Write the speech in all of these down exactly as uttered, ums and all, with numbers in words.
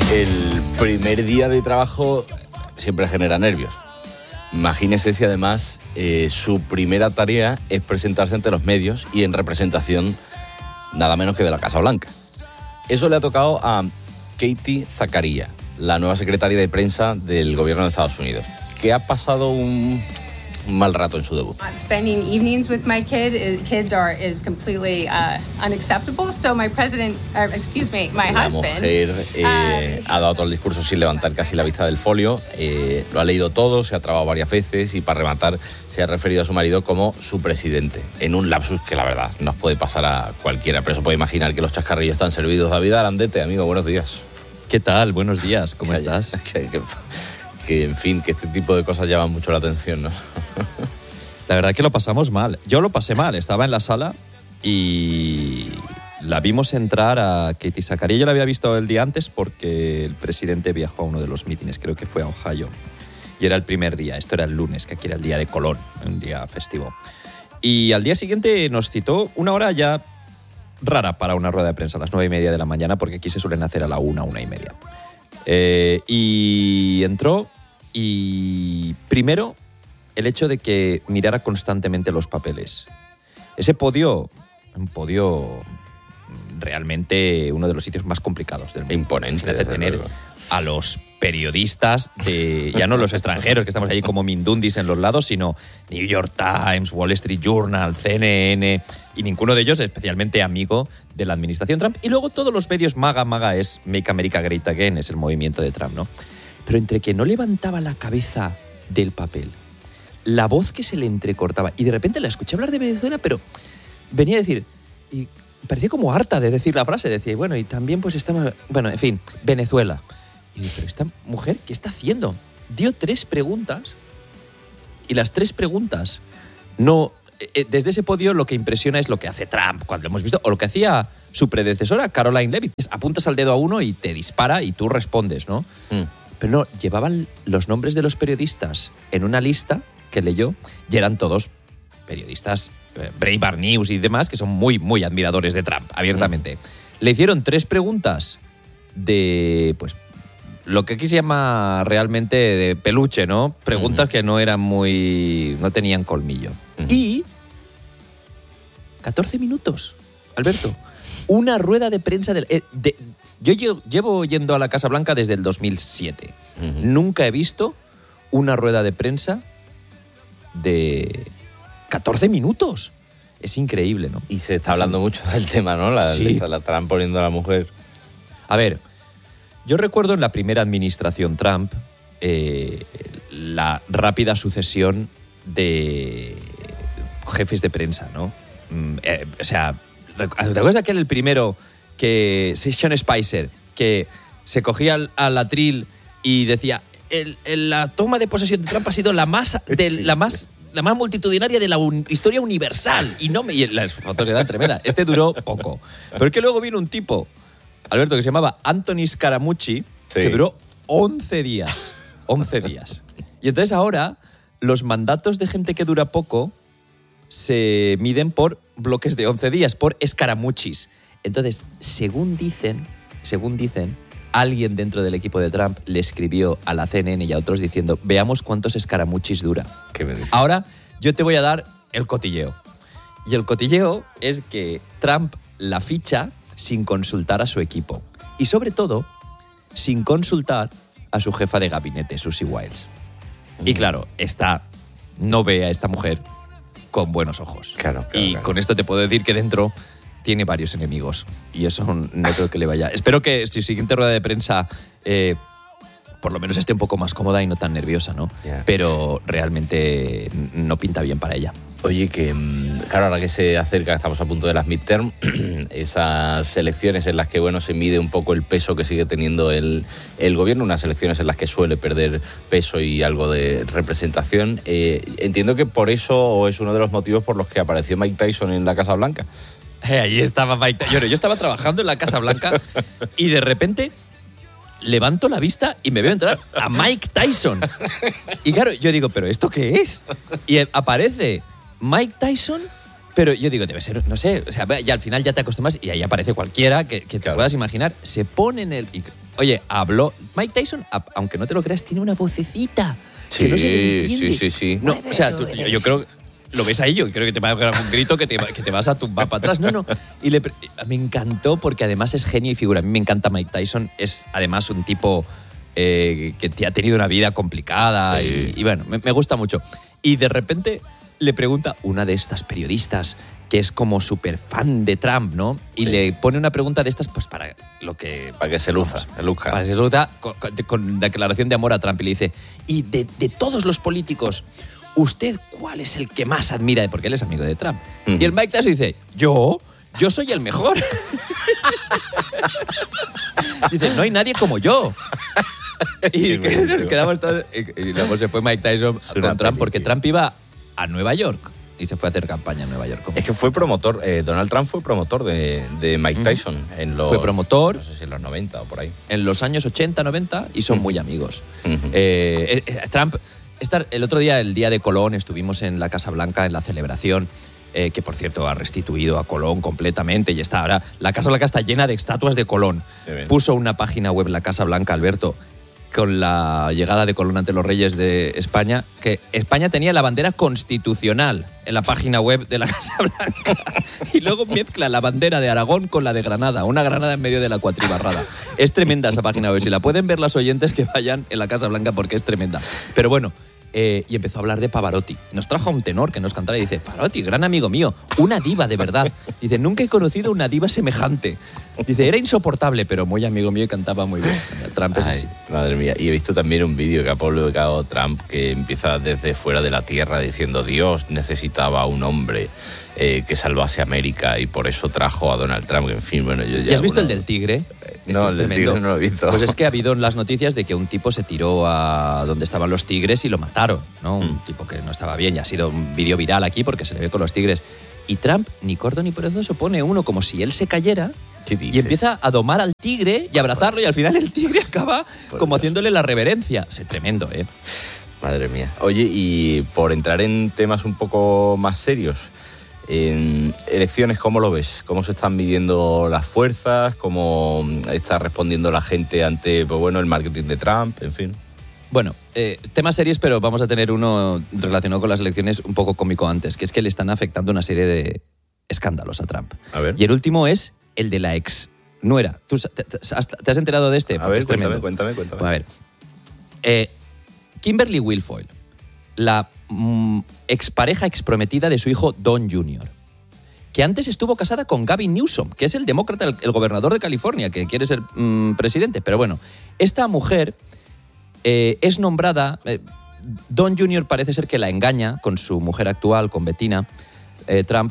El primer día de trabajo siempre genera nervios. Imagínese si además eh, su primera tarea es presentarse ante los medios y en representación nada menos que de la Casa Blanca. Eso le ha tocado a Katie Zakaria, la nueva secretaria de prensa del gobierno de Estados Unidos, que ha pasado un... un mal rato en su debut. Spending evenings with my kid, kids are is completely uh, unacceptable. So my president, uh, excuse me, my la husband. La mujer eh, uh, ha dado todo el discurso sin levantar casi la vista del folio. Eh, lo ha leído todo, se ha trabado varias veces y para rematar se ha referido a su marido como su presidente, en un lapsus que la verdad nos puede pasar a cualquiera. Pero eso puede imaginar que los chascarrillos están servidos. David Arandete, amigo, buenos días. ¿Qué tal? Buenos días, ¿cómo que, estás? Que, que, que en fin, que este tipo de cosas llaman mucho la atención, ¿no? La verdad que lo pasamos mal. Yo lo pasé mal, estaba en la sala y la vimos entrar a Katie Zakaria. Yo la había visto el día antes porque el presidente viajó a uno de los mítines, creo que fue a Ohio. Y era el primer día, esto era el lunes, que aquí era el día de Colón, un día festivo. Y al día siguiente nos citó una hora ya rara para una rueda de prensa, a las nueve y media de la mañana, porque aquí se suelen hacer a la una, una y media. Eh, y entró y primero el hecho de que mirara constantemente los papeles. Ese podio, un podio realmente uno de los sitios más complicados del mundo. Imponente. De tener luego a los periodistas, de ya no los extranjeros que estamos allí como mindundis en los lados, sino New York Times, Wall Street Journal, C N N, y ninguno de ellos especialmente amigo de la administración Trump. Y luego todos los medios MAGA, MAGA es Make America Great Again, es el movimiento de Trump, ¿no? Pero entre que no levantaba la cabeza del papel, la voz que se le entrecortaba, y de repente la escuché hablar de Venezuela, pero venía a decir, y parecía como harta de decir la frase, decía, bueno, y también pues estamos, bueno, en fin, Venezuela. Y digo, pero esta mujer, ¿qué está haciendo? Dio tres preguntas, y las tres preguntas no... Eh, desde ese podio lo que impresiona es lo que hace Trump, cuando lo hemos visto, o lo que hacía su predecesora, Caroline Leavitt. Apuntas al dedo a uno y te dispara y tú respondes, ¿no? Mm. Pero no, llevaban los nombres de los periodistas en una lista que leyó, y eran todos periodistas, eh, Breitbart News y demás, que son muy, muy admiradores de Trump, abiertamente. Mm. Le hicieron tres preguntas de, pues, lo que aquí se llama realmente de peluche, ¿no? Preguntas uh-huh. que no eran muy... no tenían colmillo. Uh-huh. Y catorce minutos, Alberto. Una rueda de prensa del... Eh, de, yo llevo, llevo yendo a la Casa Blanca desde el dos mil siete. Uh-huh. Nunca he visto una rueda de prensa de catorce minutos. Es increíble, ¿no? Y se está hablando mucho del tema, ¿no? La, sí. La estarán poniendo a la mujer. A ver... Yo recuerdo en la primera administración Trump eh, la rápida sucesión de jefes de prensa, ¿no? Eh, o sea, ¿te acuerdas de aquel el primero que Sean Spicer, que se cogía al, al atril y decía el, el, la toma de posesión de Trump ha sido la más de, sí, la más sí. la más multitudinaria de la un, historia universal y no me, y las fotos eran tremendas. Este duró poco, pero es que luego vino un tipo, Alberto, que se llamaba Anthony Scaramucci, sí. que duró once días. once días. Y entonces ahora los mandatos de gente que dura poco se miden por bloques de once días, por escaramuchis. Entonces, según dicen, según dicen, alguien dentro del equipo de Trump le escribió a la C N N y a otros diciendo, veamos cuántos escaramuchis dura. ¿Qué me dices? Ahora yo te voy a dar el cotilleo. Y el cotilleo es que Trump la ficha sin consultar a su equipo. Y sobre todo, sin consultar a su jefa de gabinete, Susie Wiles. Mm. Y claro, esta no ve a esta mujer con buenos ojos. Claro, claro, y claro. Con esto te puedo decir que dentro tiene varios enemigos. Y eso no creo que le vaya... Espero que su siguiente rueda de prensa eh, por lo menos esté un poco más cómoda y no tan nerviosa, ¿no? Yeah. Pero realmente no pinta bien para ella. Oye, que claro, ahora que se acerca, estamos a punto de las midterm, esas elecciones en las que, bueno, se mide un poco el peso que sigue teniendo el, el gobierno, unas elecciones en las que suele perder peso y algo de representación. Eh, entiendo que por eso es uno de los motivos por los que apareció Mike Tyson en la Casa Blanca. Eh, allí estaba Mike Tyson. Yo, yo estaba trabajando en la Casa Blanca y de repente levanto la vista y me veo entrar a Mike Tyson. Y claro, yo digo, ¿pero esto qué es? Y aparece Mike Tyson, pero yo digo, debe ser, no sé, o sea, ya al final ya te acostumbras y ahí aparece cualquiera que, que te claro. puedas imaginar. Se pone en el... Y Oye, habló. Mike Tyson, aunque no te lo creas, tiene una vocecita. Sí, que no se le entiende. sí, sí, sí. No, o sea, tú, yo, yo creo. Lo ves ahí, yo creo que te va a pegar un grito que te, que te vas a tumbar para atrás. No, no. Y le, me encantó porque además es genio y figura. A mí me encanta Mike Tyson. Es además un tipo eh, que ha tenido una vida complicada. Sí. Y, y bueno, me, me gusta mucho. Y de repente le pregunta una de estas periodistas que es como súper fan de Trump, ¿no? Y sí. le pone una pregunta de estas pues para lo que... Para que se luza, se luzca. Para que se luza con, con, con declaración de amor a Trump. Y le dice, y de, de todos los políticos, ¿usted cuál es el que más admira? Porque él es amigo de Trump. Uh-huh. Y el Mike Tyson dice, ¿yo? Yo soy el mejor. Dice, no hay nadie como yo. Y que, quedamos todos, y, y luego se fue Mike Tyson con Trump película. Porque Trump iba a Nueva York y se fue a hacer campaña en Nueva York. Es que fue promotor, eh, Donald Trump fue promotor de, de Mike Tyson. Uh-huh. en los, fue promotor. No sé si en los noventa o por ahí. En los años ochenta, noventa y son uh-huh. muy amigos. Uh-huh. Eh, eh, Trump... Estar, el otro día, el día de Colón, estuvimos en la Casa Blanca en la celebración, eh, que por cierto ha restituido a Colón completamente y está ahora. La Casa Blanca está llena de estatuas de Colón. Puso una página web la Casa Blanca, Alberto, con la llegada de Colón ante los reyes de España, que España tenía la bandera constitucional en la página web de la Casa Blanca. Y luego mezcla la bandera de Aragón con la de Granada, una Granada en medio de la cuatribarrada. Es tremenda esa página web. Si la pueden ver los oyentes, que vayan en la Casa Blanca porque es tremenda. Pero bueno, eh, y empezó a hablar de Pavarotti. Nos trajo a un tenor que nos cantara y dice, Pavarotti, gran amigo mío, una diva de verdad. Dice, nunca he conocido una diva semejante. Dice, era insoportable, pero muy amigo mío y cantaba muy bien. Trump es Ay, así. Madre mía. Y he visto también un vídeo que ha publicado Trump que empieza desde fuera de la tierra diciendo Dios necesitaba a un hombre eh, que salvase a América y por eso trajo a Donald Trump. En fin, bueno, yo ya... ¿Y has visto uno... el del tigre? No, el del tigre no lo he visto. Pues es que ha habido en las noticias de que un tipo se tiró a donde estaban los tigres y lo mataron, ¿no? Un mm. tipo que no estaba bien y ha sido un vídeo viral aquí porque se le ve con los tigres. Y Trump, ni corto ni perezoso, pone uno como si él se cayera y empieza a domar al tigre y abrazarlo y al final el tigre acaba por como Dios. Haciéndole la reverencia. Es tremendo, ¿eh? Madre mía. Oye, y por entrar en temas un poco más serios, en elecciones, ¿cómo lo ves? ¿Cómo se están midiendo las fuerzas? ¿Cómo está respondiendo la gente ante, pues bueno, el marketing de Trump? En fin. Bueno, eh, temas serios, pero vamos a tener uno relacionado con las elecciones un poco cómico antes, que es que le están afectando una serie de escándalos a Trump. A ver. Y el último es el de la ex nuera. ¿Tú te, te, te has enterado de este? A ver, cuéntame, cuéntame, cuéntame. A ver, eh, Kimberly Guilfoyle, la mm, expareja exprometida de su hijo Don junior, que antes estuvo casada con Gavin Newsom, que es el demócrata, el, el gobernador de California, que quiere ser mm, presidente. Pero bueno, esta mujer eh, es nombrada... Eh, Don junior parece ser que la engaña con su mujer actual, con Bettina eh, Trump,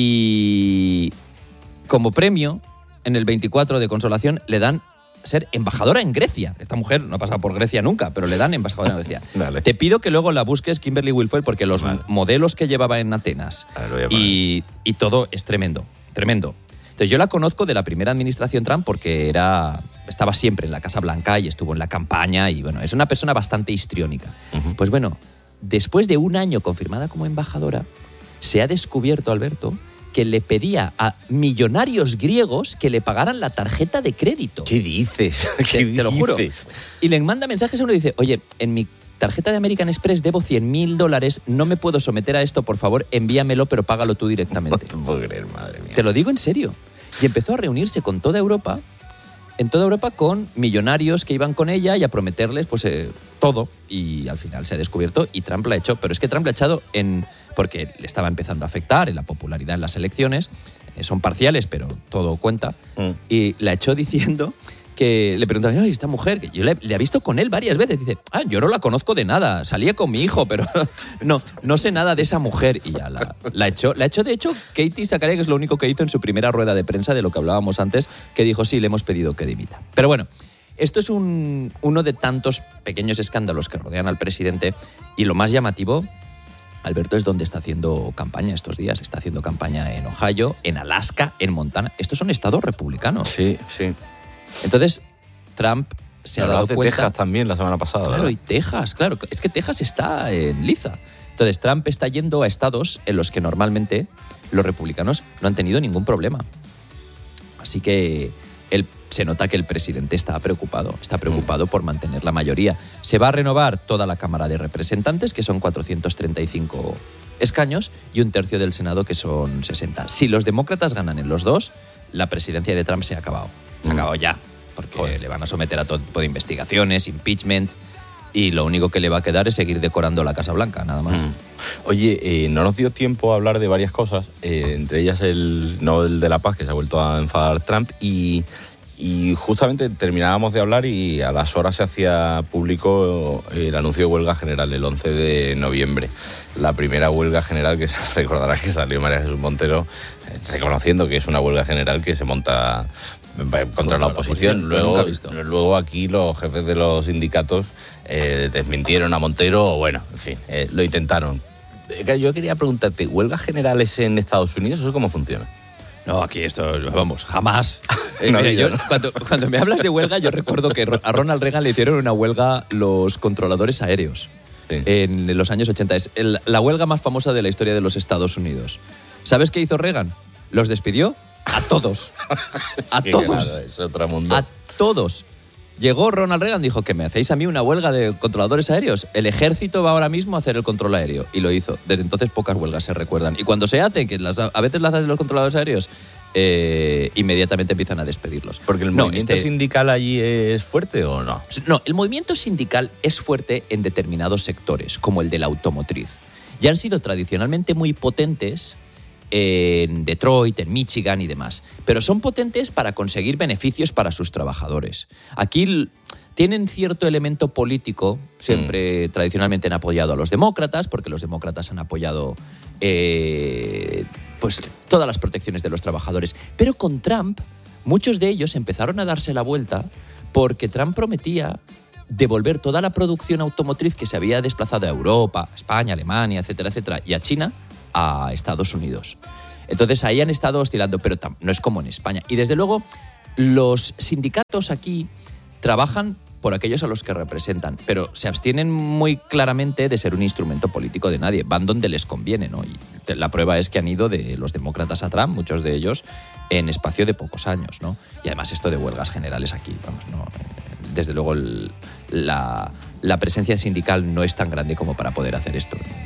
y como premio, en el veinticuatro de consolación, le dan ser embajadora en Grecia. Esta mujer no ha pasado por Grecia nunca, pero le dan embajadora en Grecia. Dale. Te pido que luego la busques, Kimberly Guilfoyle, porque los vale. modelos que llevaba en Atenas y, y todo es tremendo, tremendo. Entonces yo la conozco de la primera administración Trump porque era, estaba siempre en la Casa Blanca y estuvo en la campaña y bueno, es una persona bastante histriónica. Uh-huh. Pues bueno, después de un año confirmada como embajadora, se ha descubierto, Alberto, que le pedía a millonarios griegos que le pagaran la tarjeta de crédito. ¿Qué dices? ¿Qué te, dices? Te lo juro. Y le manda mensajes a uno y dice, oye, en mi tarjeta de American Express debo cien mil dólares, no me puedo someter a esto, por favor, envíamelo, pero págalo tú directamente. No te puedo creer, madre mía. Te lo digo en serio. Y empezó a reunirse con toda Europa, en toda Europa con millonarios que iban con ella y a prometerles pues eh, todo. Y al final se ha descubierto y Trump la ha hecho. Pero es que Trump la ha echado en... porque le estaba empezando a afectar en la popularidad en las elecciones. Eh, son parciales, pero todo cuenta. Mm. Y la echó diciendo que le preguntaban, ay, esta mujer, que yo le, le he visto con él varias veces. Dice, ah, yo no la conozco de nada, salía con mi hijo, pero no, no sé nada de esa mujer. Y ya la, la echó. La echó, de hecho, Katie Zakaria, que es lo único que hizo en su primera rueda de prensa de lo que hablábamos antes, que dijo, sí, le hemos pedido que dimita. Pero bueno, esto es un, uno de tantos pequeños escándalos que rodean al presidente y lo más llamativo, Alberto, es donde está haciendo campaña estos días. Está haciendo campaña en Ohio, en Alaska, en Montana. Estos son estados republicanos. Sí, sí. Entonces, Trump se ha dado de cuenta... Texas también la semana pasada, Claro, ¿verdad? y Texas, claro. Es que Texas está en liza. Entonces, Trump está yendo a estados en los que normalmente los republicanos no han tenido ningún problema. Así que él se nota que el presidente está preocupado, está preocupado por mantener la mayoría. Se va a renovar toda la Cámara de Representantes, que son cuatrocientos treinta y cinco escaños, y un tercio del Senado, que son sesenta. Si los demócratas ganan en los dos, la presidencia de Trump se ha acabado. Se ha acabado ya, porque Joder. le van a someter a todo tipo de investigaciones, impeachments, y lo único que le va a quedar es seguir decorando la Casa Blanca, nada más. Mm. Oye, eh, no nos dio tiempo a hablar de varias cosas, eh, entre ellas el Nobel de la Paz, que se ha vuelto a enfadar Trump, y, y justamente terminábamos de hablar y a las horas se hacía público el anuncio de huelga general el once de noviembre. La primera huelga general que se recordará que salió María Jesús Montero, eh, reconociendo que es una huelga general que se monta contra, contra la oposición. La oposición. Luego, luego aquí los jefes de los sindicatos eh, desmintieron a Montero, o bueno, en fin, eh, lo intentaron. Yo quería preguntarte, ¿huelgas generales en Estados Unidos? ¿Eso cómo funciona? No, aquí esto, vamos, jamás. Eh, no, mira, yo, no. cuando, cuando me hablas de huelga, yo recuerdo que a Ronald Reagan le hicieron una huelga los controladores aéreos sí. en los años ochenta. Es el, la huelga más famosa de la historia de los Estados Unidos. ¿Sabes qué hizo Reagan? Los despidió a todos. A sí, todos. Claro, es otro mundo. A todos. Llegó Ronald Reagan, dijo que me hacéis a mí una huelga de controladores aéreos. El ejército va ahora mismo a hacer el control aéreo. Y lo hizo. Desde entonces pocas huelgas se recuerdan. Y cuando se hacen, que las, a veces las hacen los controladores aéreos, eh, inmediatamente empiezan a despedirlos. ¿Porque el no, movimiento este, sindical allí es fuerte o no? No, el movimiento sindical es fuerte en determinados sectores, como el de la automotriz. Ya han sido tradicionalmente muy potentes en Detroit, en Michigan y demás. Pero son potentes para conseguir beneficios para sus trabajadores. Aquí tienen cierto elemento político, siempre mm. tradicionalmente han apoyado a los demócratas, porque los demócratas han apoyado eh, pues, todas las protecciones de los trabajadores. Pero con Trump, muchos de ellos empezaron a darse la vuelta porque Trump prometía devolver toda la producción automotriz que se había desplazado a Europa, a España, Alemania, etcétera, etcétera, y a China, a Estados Unidos. Entonces ahí han estado oscilando, pero no es como en España. Y desde luego los sindicatos aquí trabajan por aquellos a los que representan, pero se abstienen muy claramente de ser un instrumento político de nadie. Van donde les conviene, ¿no? Y la prueba es que han ido de los demócratas a Trump, muchos de ellos, en espacio de pocos años, ¿no? Y además esto de huelgas generales aquí, vamos, no, desde luego el, la, la presencia sindical no es tan grande como para poder hacer esto.